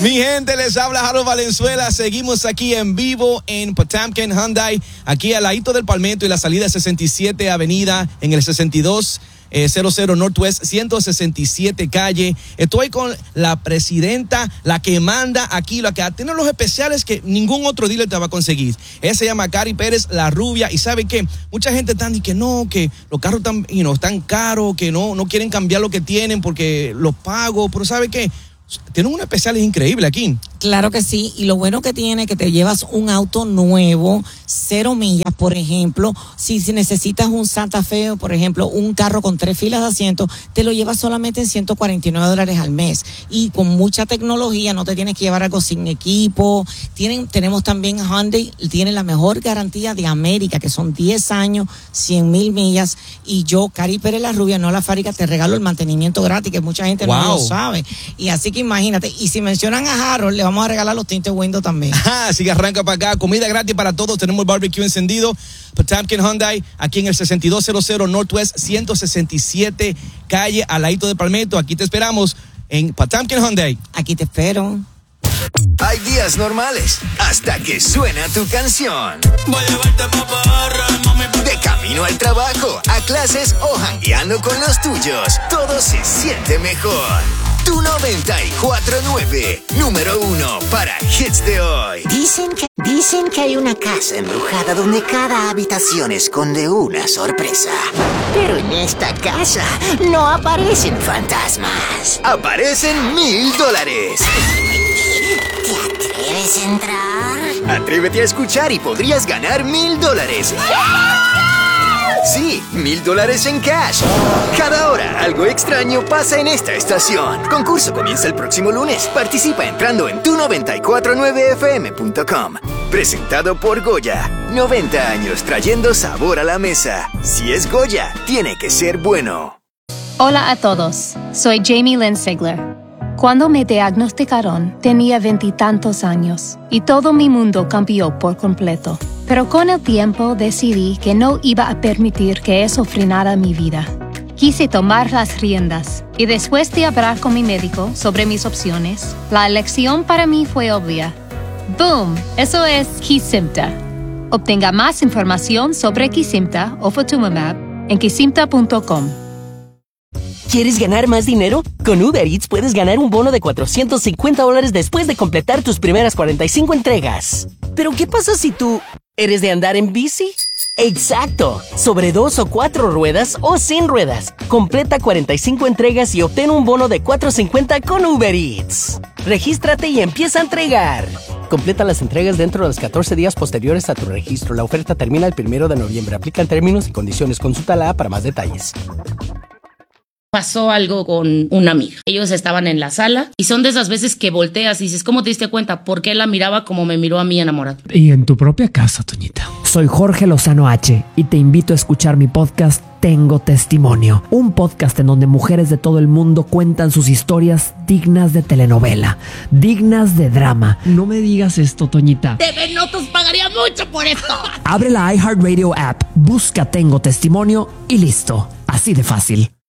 Mi gente, les habla Harold Valenzuela. Seguimos aquí en vivo en Potamkin Hyundai, aquí al ladito del Palmetto y la salida 67 Avenida en el 6200 Northwest 167 calle. Estoy con la presidenta, la que manda aquí, la que tiene los especiales que ningún otro dealer te va a conseguir. Ella se llama Cari Pérez, la rubia. Y ¿sabe qué? Mucha gente está diciendo que no, que los carros están caros, que no quieren cambiar lo que tienen porque los pago. Pero ¿sabe qué? Tienen un especial increíble aquí. Claro que sí, y lo bueno que tiene es que te llevas un auto nuevo, 0 millas, por ejemplo. Si necesitas un Santa Fe, por ejemplo, un carro con 3 filas de asientos, te lo llevas solamente en $149 al mes. Y con mucha tecnología, no te tienes que llevar algo sin equipo. Tenemos también Hyundai, tiene la mejor garantía de América, que son 10 años, 100,000 millas. Y yo, Cari Pérez la rubia, no la fábrica, te regalo el mantenimiento gratis, que mucha gente no lo sabe. Y así que imagínate, y si mencionan a Harold, le vamos a regalar los tintes window también. Así que arranca para acá, comida gratis para todos, tenemos el barbecue encendido. Potamkin Hyundai, aquí en el 6200 Northwest 167 calle, al ladito de Palmetto. Aquí te esperamos en Potamkin Hyundai. Aquí te espero. Hay días normales, hasta que suena tu canción. Voy a llevarte pa' parra, mami. De camino al trabajo, a clases o jangueando con los tuyos, todo se siente mejor. Tu 94.9, número 1 para hits de hoy. Dicen que hay una casa embrujada donde cada habitación esconde una sorpresa. Pero en esta casa no aparecen fantasmas. Aparecen $1,000. ¿Te atreves a entrar? Atrévete a escuchar y podrías ganar $1,000. Sí, $1,000 en cash. Cada hora algo extraño pasa en esta estación. Concurso comienza el próximo lunes. Participa entrando en tu949fm.com. Presentado por Goya. 90 años trayendo sabor a la mesa. Si es Goya, tiene que ser bueno. Hola a todos, soy Jamie Lynn Sigler. Cuando me diagnosticaron, tenía 20 y tantos años y todo mi mundo cambió por completo. Pero con el tiempo decidí que no iba a permitir que eso frenara mi vida. Quise tomar las riendas y después de hablar con mi médico sobre mis opciones, la elección para mí fue obvia. ¡Boom! Eso es Kesimpta. Obtenga más información sobre Kesimpta o Ofatumumab en kesimpta.com. ¿Quieres ganar más dinero? Con Uber Eats puedes ganar un bono de $450 después de completar tus primeras 45 entregas. ¿Pero qué pasa si tú eres de andar en bici? ¡Exacto! Sobre 2 o 4 ruedas o sin ruedas. Completa 45 entregas y obtén un bono de $450 con Uber Eats. Regístrate y empieza a entregar. Completa las entregas dentro de los 14 días posteriores a tu registro. La oferta termina el 1 de noviembre. Aplican términos y condiciones. Consulta la app para más detalles. Pasó algo con una amiga. Ellos estaban en la sala y son de esas veces que volteas y dices, ¿cómo te diste cuenta? ¿Por qué la miraba como me miró a mí enamorado? Y en tu propia casa, Toñita. Soy Jorge Lozano H y te invito a escuchar mi podcast Tengo Testimonio, un podcast en donde mujeres de todo el mundo cuentan sus historias dignas de telenovela, dignas de drama. No me digas esto, Toñita. TV Notas pagaría mucho por esto. Abre la iHeartRadio app, busca Tengo Testimonio y listo. Así de fácil.